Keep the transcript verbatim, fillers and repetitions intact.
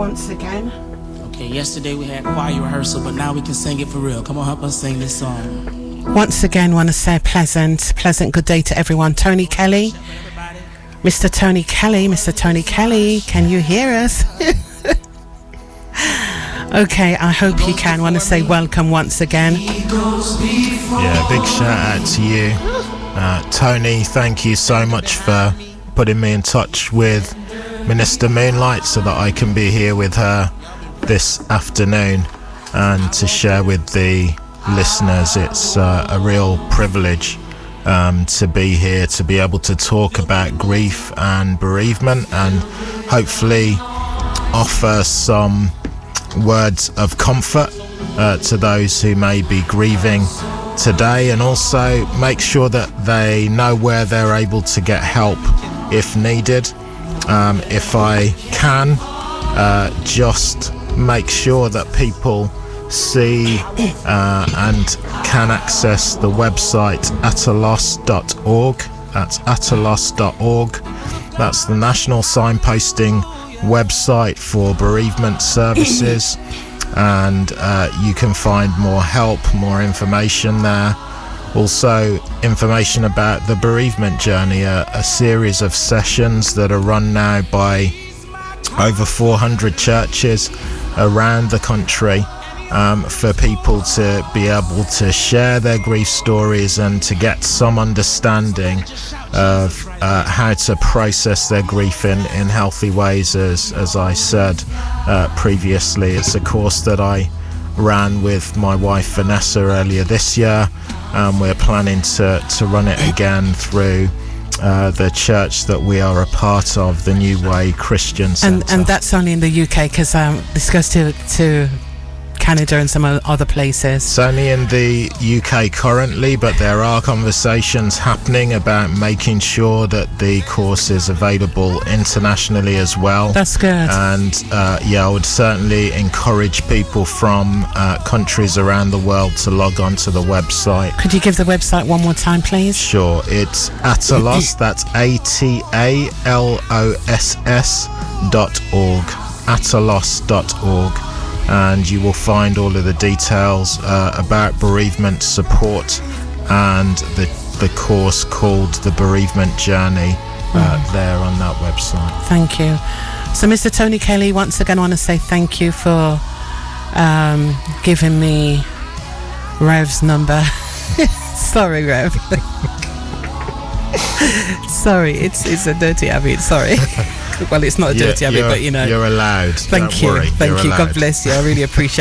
once again. Okay, yesterday we had choir rehearsal, but now we can sing it for real. Come on, help us sing this song. Once again, want to say pleasant, pleasant good day to everyone. Tony Kelly, Mister Tony Kelly, Mister Tony Kelly, can you hear us? Okay, I hope you can. Want to say welcome once again. Yeah, big shout out to you, uh, Tony. Thank you so much for putting me in touch with Minister Moonlight so that I can be here with her this afternoon and to share with the listeners. It's uh, a real privilege um, to be here, to be able to talk about grief and bereavement and hopefully offer some words of comfort uh, to those who may be grieving today, and also make sure that they know where they're able to get help if needed. Um, if I can, uh, just make sure that people see uh, and can access the website atalos dot org. That's atalos dot org. That's the national signposting website for bereavement services, and uh, you can find more help, more information there. Also information about the bereavement journey, a, a series of sessions that are run now by over four hundred churches around the country, um, for people to be able to share their grief stories and to get some understanding of uh, how to process their grief in, in healthy ways. As, as I said uh, previously, it's a course that I ran with my wife Vanessa earlier this year, and we're planning to, to run it again through uh, the church that we are a part of, the New Way Christian Centre. And, and that's only in the U K, because um, this goes to, to Canada and some other places. It's only in the U K currently, but there are conversations happening about making sure that the course is available internationally as well. That's good. And uh, yeah, I would certainly encourage people from uh, countries around the world to log on to the website. Could you give the website one more time, please? Sure, it's Atalos, that's A T A L O S S dot org, atalos dot org. And you will find all of the details uh, about bereavement support and the the course called The Bereavement Journey uh, mm. there on that website. Thank you. So Mister Tony Kelly, once again I want to say thank you for um, giving me Rev's number. Sorry, Rev. Sorry, it's it's a dirty habit, sorry. Well, it's not a dirty habit, but you know. You're allowed. Thank Don't you. worry. Thank You're you. allowed. God bless you. I really appreciate